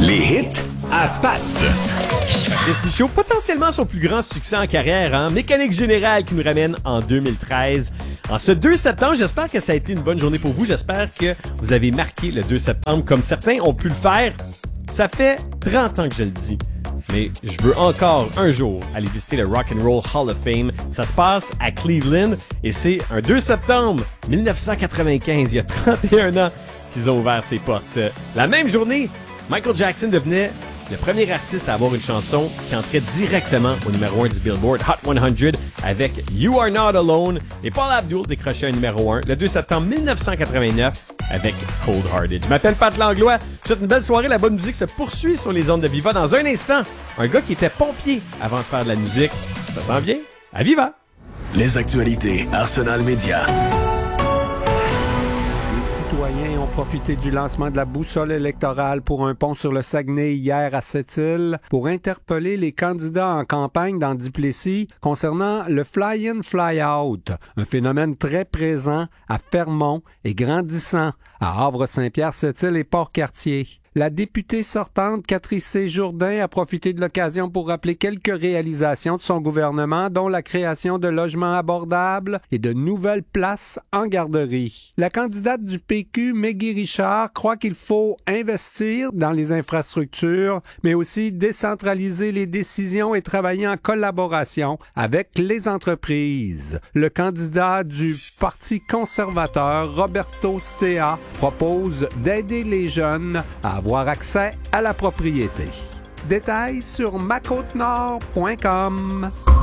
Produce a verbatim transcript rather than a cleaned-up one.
Les hits à Pat. Chris Michaud, potentiellement son plus grand succès en carrière, hein? Mécanique Générale qui nous ramène en deux mille treize. En ce deux septembre, j'espère que ça a été une bonne journée pour vous. J'espère que vous avez marqué le deux septembre comme certains ont pu le faire. Ça fait trente ans que je le dis. Mais je veux encore un jour aller visiter le Rock and Roll Hall of Fame. Ça se passe à Cleveland et c'est un deux septembre dix-neuf cent quatre-vingt-quinze, il y a trente et un ans qu'ils ont ouvert ses portes. La même journée, Michael Jackson devenait le premier artiste à avoir une chanson qui entrait directement au numéro un du Billboard Hot cent avec You Are Not Alone, et Paul Abdul décrochait un numéro un le deux septembre dix-neuf cent quatre-vingt-neuf avec Cold Hearted. Je m'appelle Pat Langlois, je vous souhaite une belle soirée, la bonne musique se poursuit sur les ondes de Viva dans un instant. Un gars qui était pompier avant de faire de la musique, ça s'en vient à Viva! Les actualités Arsenal Média. Les citoyens ont profité du lancement de la boussole électorale pour un pont sur le Saguenay hier à Sept-Îles pour interpeller les candidats en campagne dans Duplessis concernant le fly-in, fly-out, un phénomène très présent à Fermont et grandissant à Havre-Saint-Pierre-Sept-Îles et Port-Cartier. La députée sortante Catrice Jourdain a profité de l'occasion pour rappeler quelques réalisations de son gouvernement, dont la création de logements abordables et de nouvelles places en garderie. La candidate du P Q, Meggy Richard, croit qu'il faut investir dans les infrastructures, mais aussi décentraliser les décisions et travailler en collaboration avec les entreprises. Le candidat du Parti conservateur, Roberto Stea, propose d'aider les jeunes à avoir accès à la propriété. Détails sur ma côte nord point com.